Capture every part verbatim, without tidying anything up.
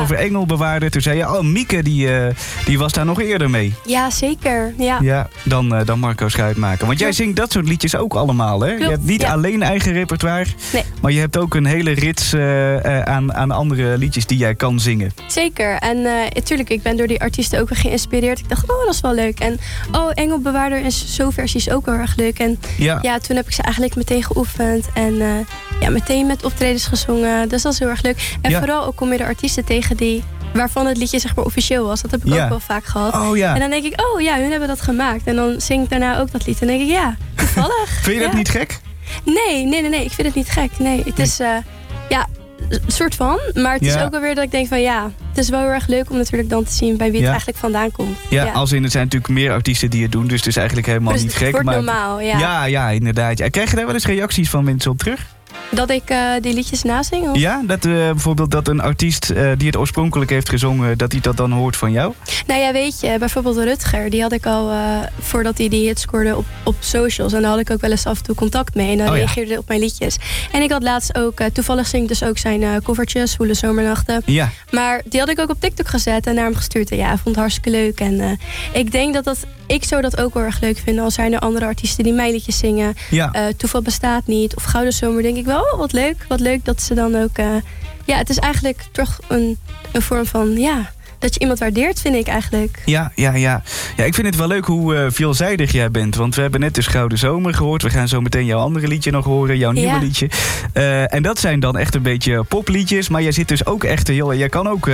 over Engelbewaarder. Toen zei je, oh, Mieke die, uh, die was daar nog eerder mee. Ja, zeker. Ja, ja dan, uh, dan Marco Schuitmaker. Want jij zingt dat soort liedjes ook allemaal, hè? Klopt, je hebt niet ja. alleen eigen repertoire. Nee. Maar je hebt ook een hele rits uh, uh, aan, aan andere liedjes die jij kan zingen. Zeker. En natuurlijk, uh, ik ben door die artiesten ook weer geïnspireerd. Ik dacht, oh, dat is wel leuk. En oh, Engelbewaarder in zo'n versie is ook wel erg leuk. En ja. ja, toen heb ik ze eigenlijk meteen geoefend. En uh, ja, meteen met optredens gezongen. Dus dat is heel erg leuk. En ja. vooral ook kom je de artiesten tegen die... waarvan het liedje zeg maar officieel was. Dat heb ik ja. ook wel vaak gehad. Oh, ja. En dan denk ik, oh ja, hun hebben dat gemaakt. En dan zing ik daarna ook dat lied. En dan denk ik, ja, toevallig. Vind je dat ja. niet gek? Nee, nee, nee, nee. Ik vind het niet gek. Nee, het is, uh, ja, een soort van. Maar het ja. is ook wel weer dat ik denk van, ja, het is wel heel erg leuk om natuurlijk dan te zien bij wie het ja. eigenlijk vandaan komt. Ja, ja, als in, er zijn natuurlijk meer artiesten die het doen. Dus het is eigenlijk helemaal dus niet gek. Het wordt maar normaal, ja. Ja, ja, inderdaad. Ja. Krijg je daar wel eens reacties van mensen op terug? Dat ik uh, die liedjes nazing? Of? Ja, dat uh, bijvoorbeeld dat een artiest uh, die het oorspronkelijk heeft gezongen, dat hij dat dan hoort van jou? Nou ja, weet je, bijvoorbeeld Rutger, die had ik al uh, voordat hij die hit scoorde op, op socials. En daar had ik ook wel eens af en toe contact mee. En dan oh, reageerde hij ja. op mijn liedjes. En ik had laatst ook, uh, toevallig zing ik dus ook zijn uh, covertjes, Zwoele Zomernachten. Ja. Maar die had ik ook op TikTok gezet en naar hem gestuurd. En ja, hij vond het hartstikke leuk. En uh, ik denk dat dat, ik zou dat ook wel erg leuk vinden. Al zijn er andere artiesten die mijn liedjes zingen. Ja. Uh, Toeval bestaat niet. Of Gouden Zomer, denk ik wel, oh, wat leuk. Wat leuk dat ze dan ook... Uh, ja, het is eigenlijk toch een, een vorm van... ja, dat je iemand waardeert, vind ik eigenlijk. Ja, ja, ja. Ja, ik vind het wel leuk hoe uh, veelzijdig jij bent. Want we hebben net dus Gouden Zomer gehoord. We gaan zo meteen jouw andere liedje nog horen. Jouw nieuwe ja. liedje. Uh, en dat zijn dan echt een beetje popliedjes. Maar jij zit dus ook echt... Joh, jij kan ook uh,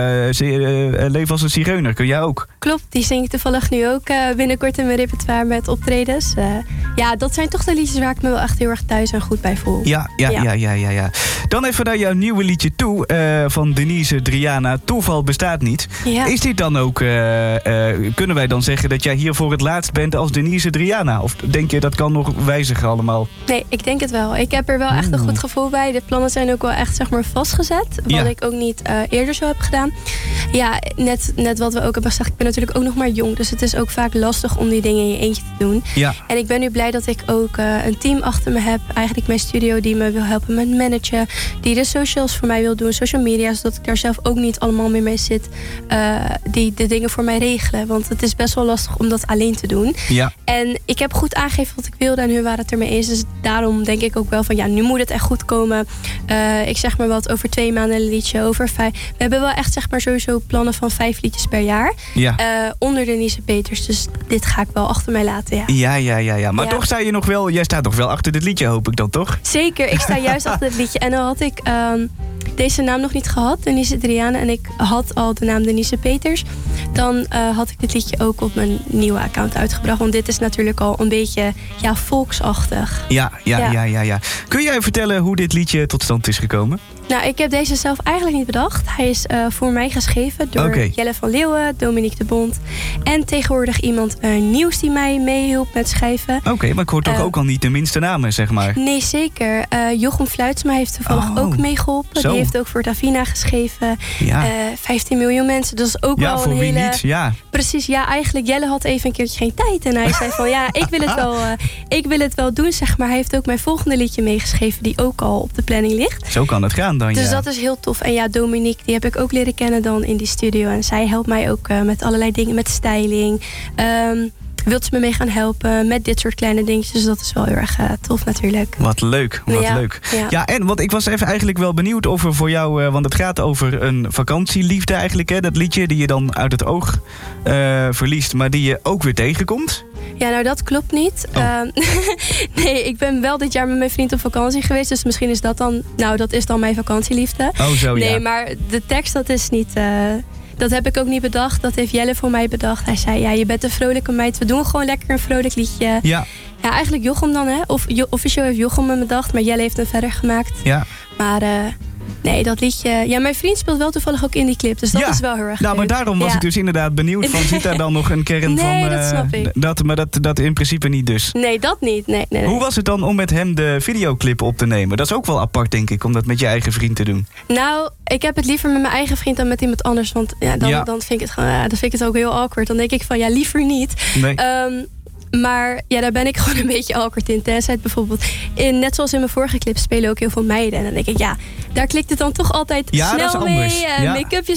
uh, leven als een zigeuner. Kun jij ook? Klopt, die zing ik toevallig nu ook uh, binnenkort in mijn repertoire met optredens. Uh, ja, dat zijn toch de liedjes waar ik me wel echt heel erg thuis en goed bij voel. Ja, ja, ja, ja, ja, ja. ja. Dan even naar jouw nieuwe liedje toe. Uh, van Denise Driana. Toeval bestaat niet. Ja. Is dit dan ook, uh, uh, kunnen wij dan zeggen dat jij hier voor het laatst bent als Denise Driana? Of denk je dat kan nog wijzigen allemaal? Nee, ik denk het wel. Ik heb er wel echt een goed gevoel bij. De plannen zijn ook wel echt zeg maar vastgezet. Wat ja. ik ook niet uh, eerder zo heb gedaan. Ja, net, net wat we ook hebben gezegd. Ik ben natuurlijk ook nog maar jong. Dus het is ook vaak lastig om die dingen in je eentje te doen. Ja. En ik ben nu blij dat ik ook uh, een team achter me heb. Eigenlijk mijn studio die me wil helpen met managen. Die de socials voor mij wil doen. Social media. Zodat ik daar zelf ook niet allemaal meer mee zit. Uh, die de dingen voor mij regelen. Want het is best wel lastig om dat alleen te doen. Ja. En ik heb goed aangegeven wat ik wilde en hun waren het ermee eens. Dus daarom denk ik ook wel van ja, nu moet het echt goed komen. Uh, ik zeg maar wat over twee maanden een liedje, over vijf. We hebben wel echt zeg maar sowieso plannen van vijf liedjes per jaar. Ja. Uh, onder Denise Peters. Dus dit ga ik wel achter mij laten, ja. Ja, ja, ja, ja. Maar ja. toch sta je nog wel, jij staat nog wel achter dit liedje, hoop ik dan toch? Zeker, ik sta juist achter het liedje. En dan had ik um, deze naam nog niet gehad, Denise Driana. En ik had al de naam Denise Peters. Dan uh, had ik dit liedje ook op mijn nieuwe account uitgebracht. Want dit is natuurlijk al een beetje ja, volksachtig. Ja, ja, ja, ja, ja, ja. Kun jij vertellen hoe dit liedje tot stand is gekomen? Nou, ik heb deze zelf eigenlijk niet bedacht. Hij is uh, voor mij geschreven door okay. Jelle van Leeuwen, Dominique de Bond. En tegenwoordig iemand uh, nieuws die mij meehielp met schrijven. Oké, okay, maar ik hoor toch uh, ook al niet de minste namen, zeg maar. Nee, zeker. Uh, Jochem Fluitsma heeft toevallig oh, ook meegeholpen. Zo. Die heeft ook voor Davina geschreven. Ja. Uh, vijftien miljoen mensen, dat is ook ja, wel voor een wie hele... niet, ja. Precies, ja, eigenlijk Jelle had even een keertje geen tijd. En hij zei van, ja, ik wil het wel, uh, ik wil het wel doen, zeg maar. Hij heeft ook mijn volgende liedje meegeschreven, die ook al op de planning ligt. Zo kan het gaan dan, dus ja. dat is heel tof. En ja, Dominique, die heb ik ook leren kennen dan in die studio. En zij helpt mij ook uh, met allerlei dingen, met styling. Um, wilt ze me mee gaan helpen met dit soort kleine dingetjes. Dus dat is wel heel erg uh, tof natuurlijk. Wat leuk, wat ja, leuk. Ja. ja, en want ik was even eigenlijk wel benieuwd of er voor jou... Uh, want het gaat over een vakantieliefde eigenlijk, hè? Dat liedje die je dan uit het oog uh, verliest, maar die je ook weer tegenkomt. Ja, nou dat klopt niet. Oh. Uh, nee, ik ben wel dit jaar met mijn vriend op vakantie geweest. Dus misschien is dat dan... Nou, dat is dan mijn vakantieliefde. Oh, zo nee, ja. maar de tekst, dat is niet... Uh, dat heb ik ook niet bedacht. Dat heeft Jelle voor mij bedacht. Hij zei, ja, je bent een vrolijke meid. We doen gewoon lekker een vrolijk liedje. Ja. Ja, eigenlijk Jochem dan, hè. Of jo- officieel heeft Jochem me bedacht. Maar Jelle heeft hem verder gemaakt. Ja. Maar... Uh, Nee, dat liedje... Ja, mijn vriend speelt wel toevallig ook in die clip. Dus dat ja. is wel heel erg Nou, leuk. maar daarom was ja. ik dus inderdaad benieuwd van... Zit daar dan nog een kern nee, van... Nee, uh, dat snap ik. Dat, maar dat, dat in principe niet dus. Nee, dat niet. Nee, nee, nee. Hoe was het dan om met hem de videoclip op te nemen? Dat is ook wel apart, denk ik, om dat met je eigen vriend te doen. Nou, ik heb het liever met mijn eigen vriend dan met iemand anders. Want ja, dan, ja. dan, vind ik het gewoon, ja, dan vind ik het ook heel awkward. Dan denk ik van, ja, liever niet. Nee. Um, Maar ja, daar ben ik gewoon een beetje awkward in. Tenzij bijvoorbeeld, in, net zoals in mijn vorige clip, spelen ook heel veel meiden. En dan denk ik, ja, daar klikt het dan toch altijd ja, snel dat is mee. Uh, ja. Make-upjes